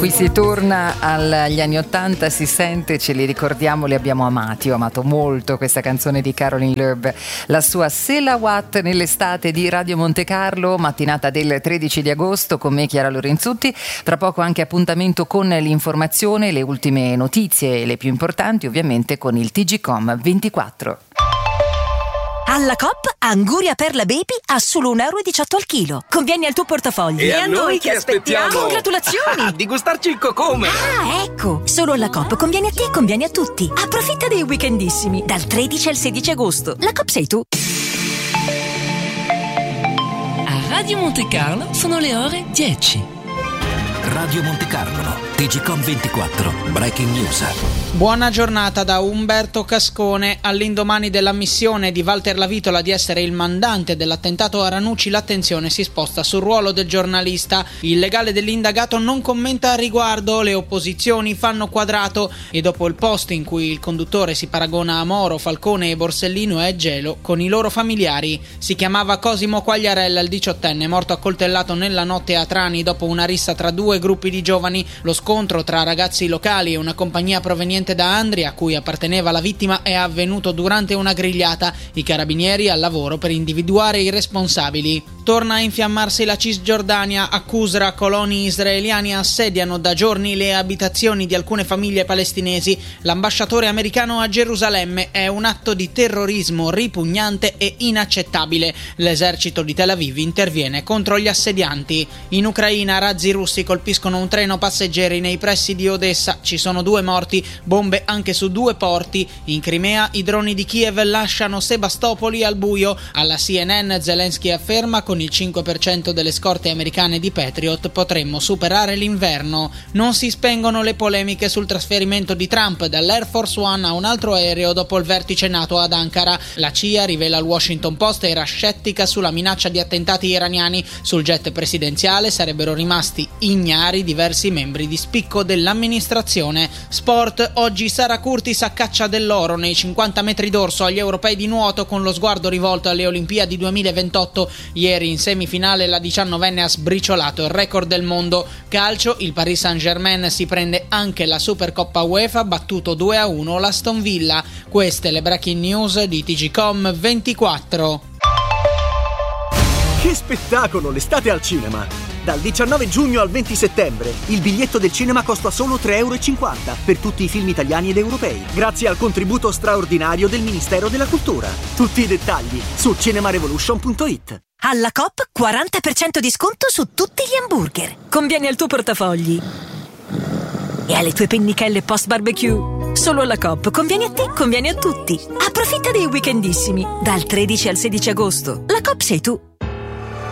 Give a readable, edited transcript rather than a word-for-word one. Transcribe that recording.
Qui si torna agli anni '80, si sente, ce li ricordiamo, li abbiamo amati. Ho amato molto questa canzone di Caroline Loeb, la sua Selawat nell'estate di Radio Monte Carlo, mattinata del 13 di agosto, con me Chiara Lorenzutti. Tra poco anche appuntamento con l'informazione, le ultime notizie, le più importanti ovviamente con il TGcom 24. Alla Coop, Anguria Perla Baby a solo €1,18 al chilo. Conviene al tuo portafoglio. E a noi che aspettiamo? Congratulazioni! Di gustarci il cocome! Ah, ecco! Solo alla Coop conviene a te e conviene a tutti. Approfitta dei weekendissimi, dal 13 al 16 agosto. La Coop sei tu. A Radio Monte Carlo sono le ore 10. Radio Monte Carlo, TGcom 24, Breaking News. Buona giornata da Umberto Cascone. All'indomani dell'ammissione di Walter Lavitola di essere il mandante dell'attentato a Ranucci, l'attenzione si sposta sul ruolo del giornalista. Il legale dell'indagato non commenta a riguardo, le opposizioni fanno quadrato e dopo il post in cui il conduttore si paragona a Moro, Falcone e Borsellino è gelo con i loro familiari. Si chiamava Cosimo Quagliarella, il 18enne, morto accoltellato nella notte a Trani dopo una rissa tra due gruppi di giovani. Lo scontro tra ragazzi locali e una compagnia proveniente da Andria, a cui apparteneva la vittima, è avvenuto durante una grigliata. I carabinieri al lavoro per individuare i responsabili. Torna a infiammarsi la Cisgiordania. A Qusra coloni israeliani assediano da giorni le abitazioni di alcune famiglie palestinesi. L'ambasciatore americano a Gerusalemme: è un atto di terrorismo ripugnante e inaccettabile. L'esercito di Tel Aviv interviene contro gli assedianti. In Ucraina razzi russi colpiscono un treno passeggeri nei pressi di Odessa. Ci sono 2 morti, bombe anche su 2 porti. In Crimea i droni di Kiev lasciano Sebastopoli al buio. Alla CNN Zelensky afferma: con il 5% delle scorte americane di Patriot potremmo superare l'inverno. Non si spengono le polemiche sul trasferimento di Trump dall'Air Force One a un altro aereo dopo il vertice NATO ad Ankara. La CIA, rivela al Washington Post, era scettica sulla minaccia di attentati iraniani. Sul jet presidenziale sarebbero rimasti ignari diversi membri di spicco dell'amministrazione. Sport, oggi Sara Curtis a caccia dell'oro nei 50 metri d'orso agli europei di nuoto, con lo sguardo rivolto alle Olimpiadi 2028. Ieri in semifinale la 19enne ha sbriciolato il record del mondo. Calcio, il Paris Saint-Germain si prende anche la Supercoppa UEFA, battuto 2-1 l'Aston Villa. Queste le breaking news di TGcom 24. Che spettacolo, l'estate al cinema! Dal 19 giugno al 20 settembre il biglietto del cinema costa solo €3,50 per tutti i film italiani ed europei, grazie al contributo straordinario del Ministero della Cultura. Tutti i dettagli su cinemarevolution.it. Alla Coop 40% di sconto su tutti gli hamburger. Conviene al tuo portafogli e alle tue pennichelle post barbecue. Solo alla Coop conviene a te, conviene a tutti. Approfitta dei weekendissimi, dal 13 al 16 agosto. La Coop sei tu.